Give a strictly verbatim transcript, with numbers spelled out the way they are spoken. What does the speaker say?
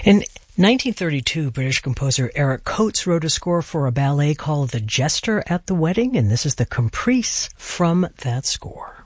In nineteen thirty-two, British composer Eric Coates wrote a score for a ballet called The Jester at the Wedding, and this is the Caprice from that score.